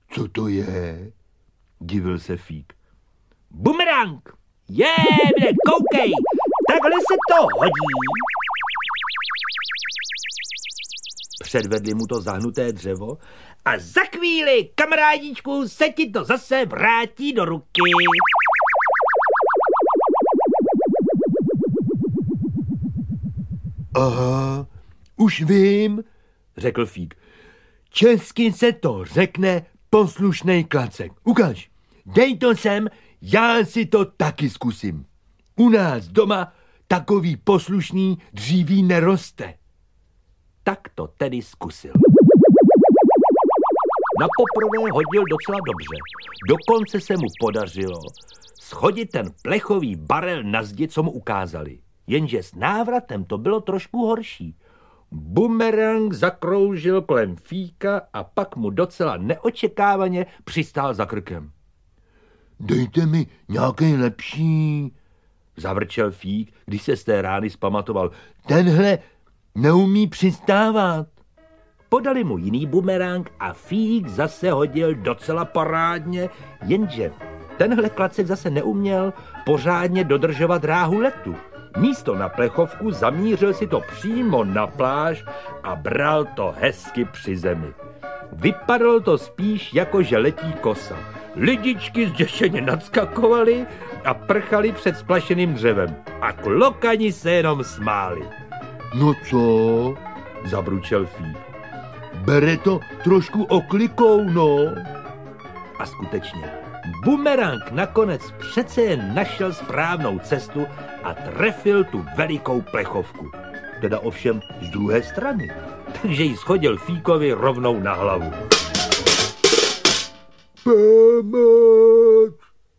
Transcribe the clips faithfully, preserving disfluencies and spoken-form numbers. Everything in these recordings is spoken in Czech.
Co to je? Divil se Fík. Bumerang! Je, kde, koukej! Takhle se to hodí. Předvedli mu to zahnuté dřevo a za chvíli, kamarádičku, se ti to zase vrátí do ruky. Aha, už vím, řekl Fík. Česky se to řekne poslušnej klacek. Ukaž, dej to sem, já si to taky zkusím. U nás doma takový poslušný dříví neroste. Tak to tedy zkusil. Na poprvé hodil docela dobře. Dokonce se mu podařilo schodit ten plechový barel na zdi, co mu ukázali. Jenže s návratem to bylo trošku horší. Bumerang zakroužil kolem Fíka a pak mu docela neočekávaně přistál za krkem. Dejte mi nějaký lepší, zavrčel Fík, když se z té rány zpamatoval. Tenhle neumí přistávat. Podali mu jiný bumerang a Fík zase hodil docela parádně, jenže tenhle klacek zase neuměl pořádně dodržovat dráhu letu. Místo na plechovku zamířil si to přímo na pláž a bral to hezky při zemi. Vypadalo to spíš jako, že letí kosa. Lidičky zděšeně nadskakovali a prchali před splašeným dřevem. A klokani se jenom smáli. No co? Zabručel Fík. Bere to trošku oklikou, no. A skutečně, bumerang nakonec přece jen našel správnou cestu a trefil tu velikou plechovku. Teda ovšem z druhé strany. Takže ji schodil Fíkovi rovnou na hlavu. Pomoc!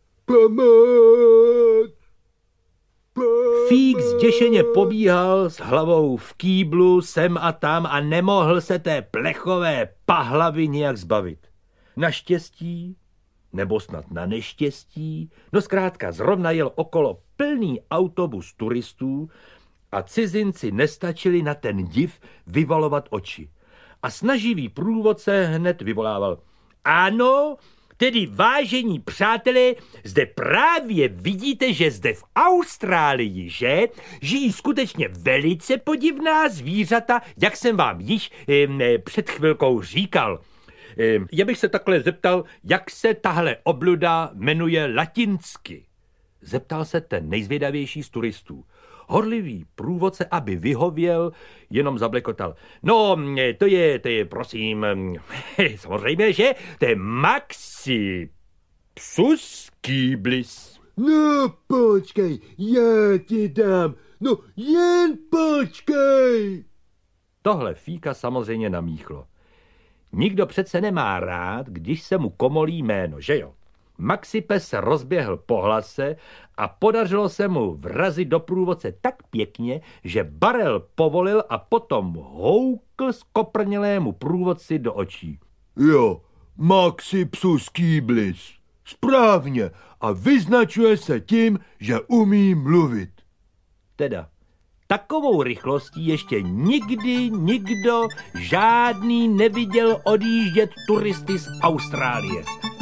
Pomoc! Pomoc! Fík zděšeně pobíhal s hlavou v kýblu sem a tam a nemohl se té plechové pahlavy nějak zbavit. Naštěstí, nebo snad na neštěstí, no zkrátka zrovna jel okolo plný autobus turistů a cizinci nestačili na ten div vyvalovat oči. A snaživý průvodce hned vyvolával. Ano, tedy vážení přátelé, zde právě vidíte, že zde v Austrálii, že, žijí skutečně velice podivná zvířata, jak jsem vám již eh, před chvilkou říkal. Eh, já bych se takhle zeptal, jak se tahle obluda jmenuje latinsky. Zeptal se ten nejzvědavější z turistů. Horlivý průvodce, aby vyhověl, jenom zablekotal. No, to je, to je, prosím, samozřejmě, že? To je Maxi Psus Kýblis. No, počkej, já ti dám. No, jen počkej. Tohle Fíka samozřejmě namíchlo. Nikdo přece nemá rád, když se mu komolí jméno, že jo? Maxipes se rozběhl po hlase a podařilo se mu vrazit do průvodce tak pěkně, že barel povolil a potom houkl skoprnělému průvodci do očí. Jo, Maxi Psus Kýblis. Správně. A vyznačuje se tím, že umí mluvit. Teda, takovou rychlostí ještě nikdy nikdo žádný neviděl odjíždět turisty z Austrálie.